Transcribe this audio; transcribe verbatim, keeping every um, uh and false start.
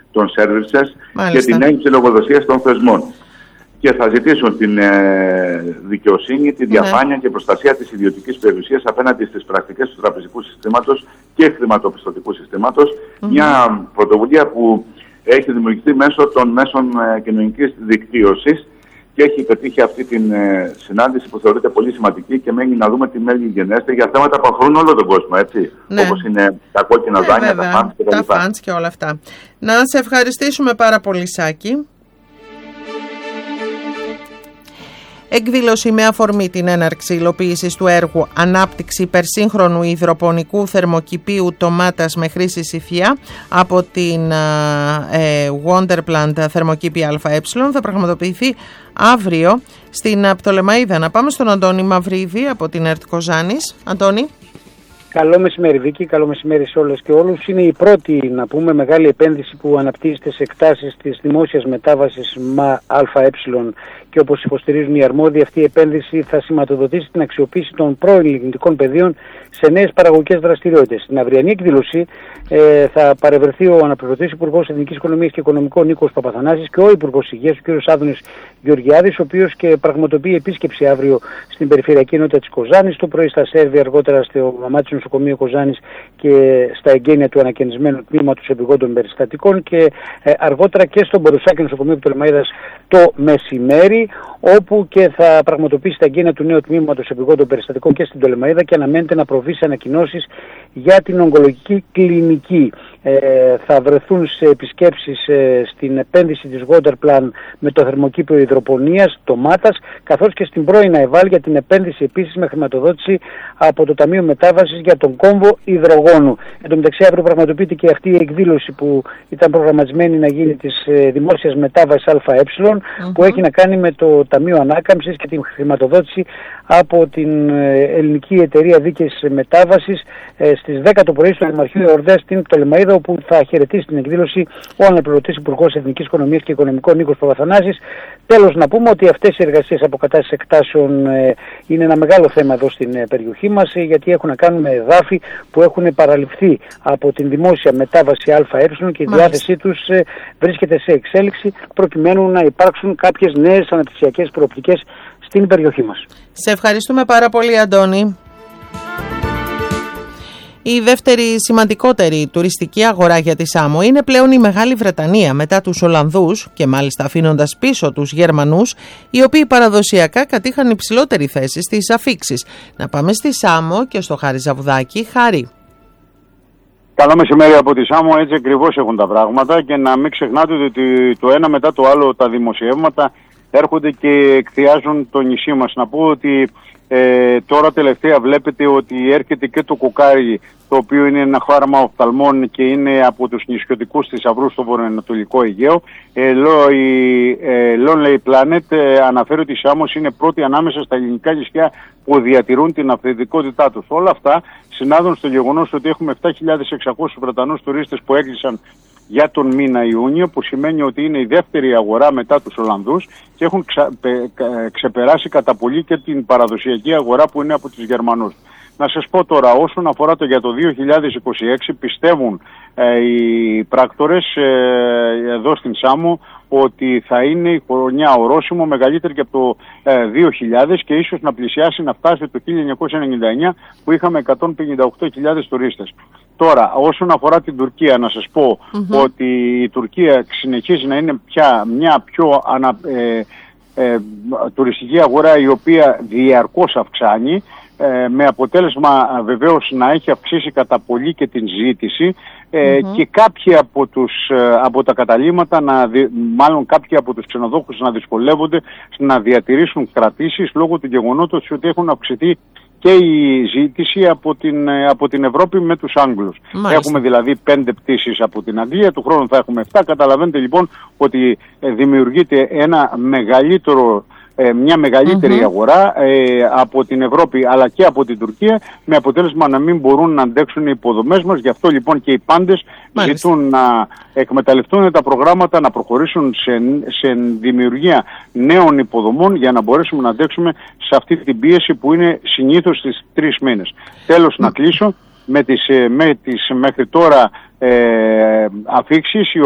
των services και την έλλειψη λογοδοσίας των θεσμών. Και θα ζητήσουν την ε, δικαιοσύνη, τη διαφάνεια ναι. και προστασία της ιδιωτικής περιουσίας απέναντι στις πρακτικές του τραπεζικού συστήματος και χρηματοπιστωτικού συστήματος. Mm-hmm. Μια πρωτοβουλία που έχει δημιουργηθεί μέσω των μέσων ε, κοινωνικής δικτύωσης και έχει πετύχει αυτή την ε, συνάντηση που θεωρείται πολύ σημαντική και μένει να δούμε τι μέλη γενέστε για θέματα που αφορούν όλο τον κόσμο, έτσι. Ναι. Όπως είναι τα κόκκινα δάνεια, τα funds και τα λοιπά. Τα funds και όλα αυτά. Να σε ευχαριστήσουμε πάρα πολύ, Σάκη. Εκδήλωση με αφορμή την έναρξη υλοποίησης του έργου Ανάπτυξη υπερσύγχρονου υδροπονικού θερμοκηπίου Τομάτας με χρήση ΣΥΦΙΑ από την ε, Wonderplant θερμοκήπη ΑΕ θα πραγματοποιηθεί αύριο στην Πτολεμαΐδα. Να πάμε στον Αντώνη Μαυρίδη από την ΕΡΤ Κοζάνης. Αντώνη. Καλό μεσημέρι Βίκη, καλό μεσημέρι σε όλες και όλους. Είναι η πρώτη, να πούμε, μεγάλη επένδυση που αναπτύσσεται σε εκτάσεις της δημόσιας μετάβασης ΜΑ-ΑΕ και όπως υποστηρίζουν οι αρμόδιοι, αυτή η επένδυση θα σηματοδοτήσει την αξιοποίηση των πρώην λιγνητικών πεδίων σε νέες παραγωγικές δραστηριότητες. Στην αυριανή εκδήλωση ε, θα παρευρεθεί ο αναπληρωτής Υπουργός Εθνικής Οικονομίας και Οικονομικών Νίκος Παπαθανάσης και ο Υπουργός Υγείας, ο κ. Άδωνης Γεωργιάδης, ο οποίος και πραγματοποιεί επίσκεψη αύριο στην Περιφερειακή Ενότητα της Κοζάνης. Το πρωί στα Σέρβια, αργότερα στο Μαμάτι Νοσοκομείο Κοζάνης και στα εγγένεια του ανακαινισμένου τμήματος επιγόντων περιστατικών και ε, αργότερα και στο Μπορουσάκι Νοσοκομείο Πτολεμαΐδας το μεσημέρι, όπου και θα πραγματοποιήσει τα εγγένεια του νέου τμήματος επιγόντων περιστατικών και στην Πτολεμαΐδα και αναμένεται να προβεί σε ανακοινώσεις για την ογκολογική κλινική. Ε, θα βρεθούν σε επισκέψεις ε, στην επένδυση της Wonderplant με το θερμοκήπιο υδροπονίας Τομάτας, καθώς και στην πρώην ΑΕΒΑΛ για την επένδυση επίσης με χρηματοδότηση από το Ταμείο Μετάβασης για τον κόμβο υδρογόνου. Εν τω μεταξύ, αύριο πραγματοποιείται και αυτή η εκδήλωση που ήταν προγραμματισμένη να γίνει της ε, δημόσιας μετάβασης ΑΕ, mm-hmm. που έχει να κάνει με το Ταμείο Ανάκαμψης και την χρηματοδότηση από την ε, Ελληνική Εταιρεία Δίκαιης Μετάβασης ε, στις δέκα το πρωί στο Δημαρχείο Εορδές στην Πτολεμαΐδα, όπου θα χαιρετήσει την εκδήλωση ο αναπληρωτής Υπουργός Εθνικής Οικονομίας και Οικονομικών Νίκος Παπαθανάσης. Τέλος, να πούμε ότι αυτές οι εργασίες αποκατάστασης εκτάσεων ε, είναι ένα μεγάλο θέμα εδώ στην ε, περιοχή μας, ε, γιατί έχουν να κάνουν με εδάφη που έχουν παραληφθεί από την δημόσια μετάβαση ΑΕ και η διάθεσή τους ε, βρίσκεται σε εξέλιξη προκειμένου να υπάρξουν κάποιες νέες αναπτυξιακές προοπτικές στην περιοχή μας. Σε ευχαριστούμε πάρα πολύ, Αντώνη. Η δεύτερη σημαντικότερη τουριστική αγορά για τη Σάμο είναι πλέον η Μεγάλη Βρετανία, μετά τους Ολλανδούς και μάλιστα αφήνοντας πίσω τους Γερμανούς, οι οποίοι παραδοσιακά κατήχαν υψηλότερη θέση στις αφίξεις. Να πάμε στη Σάμο και στο Χάρη Ζαβουδάκη. Χάρη. Καλό μεσημέρι από τη Σάμο, έτσι ακριβώς έχουν τα πράγματα και να μην ξεχνάτε ότι το ένα μετά το άλλο τα δημοσιεύματα έρχονται και εκθιάζουν το νησί μας. Να πω ότι ε, τώρα τελευταία βλέπετε ότι έρχεται και το κοκάρι, το οποίο είναι ένα χάραμα οφθαλμών και είναι από τους νησιωτικούς θησαυρούς στο βορειοανατολικό Αιγαίο. Ε, λό, η ε, Lonely Planet ε, αναφέρει ότι η Σάμος είναι πρώτη ανάμεσα στα ελληνικά νησιά που διατηρούν την αυθεντικότητά τους. Όλα αυτά συνάδουν στο γεγονός ότι έχουμε επτά χιλιάδες εξακόσιους Βρετανούς τουρίστες που έκλεισαν για τον μήνα Ιούνιο, που σημαίνει ότι είναι η δεύτερη αγορά μετά τους Ολλανδούς και έχουν ξα, πε, ξεπεράσει κατά πολύ και την παραδοσιακή αγορά που είναι από τους Γερμανούς. Να σας πω τώρα, όσον αφορά το για το δύο χιλιάδες είκοσι έξι, πιστεύουν ε, οι πράκτορες ε, εδώ στην Σάμο ότι θα είναι η χρονιά ορόσημο μεγαλύτερη και από το ε, δύο χιλιάδες και ίσως να πλησιάσει να φτάσει το χίλια εννιακόσια ενενήντα εννιά που είχαμε εκατόν πενήντα οκτώ χιλιάδες τουρίστες. Τώρα, όσον αφορά την Τουρκία, να σας πω mm-hmm. ότι η Τουρκία συνεχίζει να είναι πια μια πιο ανα, ε, ε, τουριστική αγορά, η οποία διαρκώς αυξάνει, ε, με αποτέλεσμα βεβαίως να έχει αυξήσει κατά πολύ και την ζήτηση ε, mm-hmm. και κάποιοι από, τους, από τα καταλύματα, να, μάλλον κάποιοι από τους ξενοδόχους να δυσκολεύονται να διατηρήσουν κρατήσεις λόγω του γεγονότος ότι έχουν αυξηθεί και η ζήτηση από την, από την Ευρώπη με τους Άγγλους. Μάλιστα. Έχουμε δηλαδή πέντε πτήσεις από την Αγγλία, του χρόνου θα έχουμε επτά. Καταλαβαίνετε λοιπόν ότι δημιουργείται ένα μεγαλύτερο, μια μεγαλύτερη mm-hmm. αγορά ε, από την Ευρώπη αλλά και από την Τουρκία, με αποτέλεσμα να μην μπορούν να αντέξουν οι υποδομές μας. Γι' αυτό λοιπόν και οι πάντες Μάλιστα. ζητούν να εκμεταλλευτούν τα προγράμματα, να προχωρήσουν σε, σε δημιουργία νέων υποδομών για να μπορέσουμε να αντέξουμε σε αυτή την πίεση που είναι συνήθως στις τρεις μήνες. Τέλος, mm. να κλείσω με τις, με τις μέχρι τώρα ε, αφίξεις,